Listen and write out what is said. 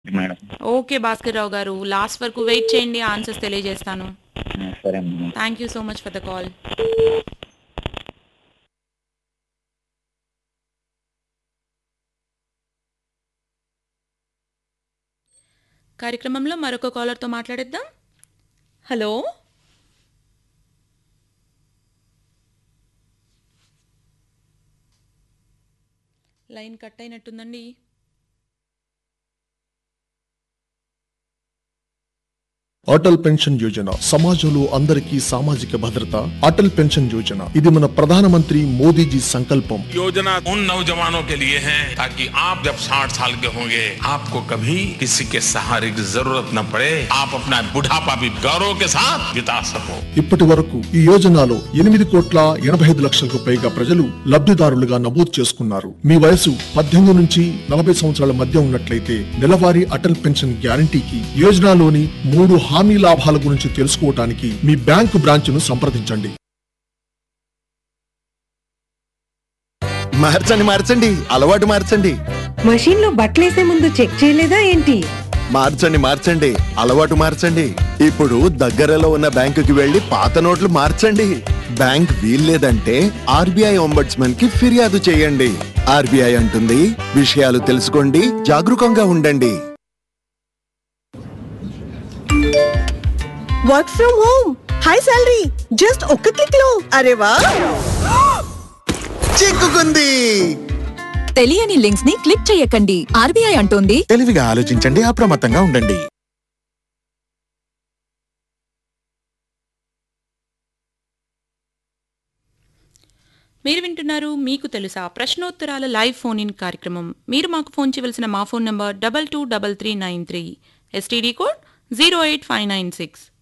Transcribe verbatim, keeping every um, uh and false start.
Madam. Okay Bhaskar Rao గారు. Last వరకు wait చేయండి. ఆన్సర్స్ తెలియజేస్తాను. ఆ! సరే madam. Thank you so much for the call. కార్యక్రమంలో మరొక కాలర్‌తో మాట్లాడేద్దాం. Hello! Line cut అయినట్టుందండి. Atal pension Yojana సమాజంలో అందరికీ సామాజిక భద్రత. అటల్ పెన్షన్ యోజన ఇది మన ప్రధానమంత్రి మోదీజీ సంకల్పం. योजना उन नौजवानों के लिए है ताकि आप जब साठ साल के होंगे आपको कभी किसी के सहारे की जरूरत न पड़े, आप अपना बुढ़ापा भी गौरव के साथ बिता सको। ఇప్పటి వరకు ఈ యోజనలో ఎనిమిది కోట్ల ఎనభై ఐదు లక్షలకు పైగా ప్రజలు లబ్ధిదారులుగా నమోదు చేసుకున్నారు. మీ వయసు పద్దెనిమిది నుంచి నలభై సంవత్సరాల మధ్య ఉన్నట్లయితే నెలవారీ అటల్ పెన్షన్ గ్యారంటీకి యోజనలోని మూడు హామీ లాభాల గురించి తెలుసుకోవటానికి మీ బ్యాంకు బ్రాంచ్ను సంప్రదించండి. మార్చండి మార్చండి అలవాటు మార్చండి. మషీన్ లో బట్టలేసే ముందు చెక్ చేయలేదా ఏంటి? మార్చండి మార్చండి అలవాటు మార్చండి. ఇప్పుడు దగ్గరలో ఉన్న బ్యాంకుకి వెళ్లి పాత నోట్లు మార్చండి. బ్యాంక్ వీల్లేదంటే ఆర్బీఐ ఒంబడ్స్మన్ కి ఫిర్యాదు చేయండి. ఆర్బీఐ అంటుంది విషయాలు తెలుసుకోండి, జాగరూకంగా ఉండండి. Work from home, high salary, just ఒక్క క్లిక్ లో. అరే వా, చిక్కుకుంది. తెలియని లింక్స్ ని క్లిక్ చేయకండి. ఆర్బీఐ అంటోంది తెలివిగా ఆలోచించండి, అప్రమత్తంగా ఉండండి. మీరు వింటున్నారు మీకు తెలుసా ప్రశ్నోత్తరాల లైవ్ ఫోన్ ఇన్ కార్యక్రమం. మీరు మాకు ఫోన్ చేయవలసిన మా phone number double two double three nine three, STD code zero eight five nine six.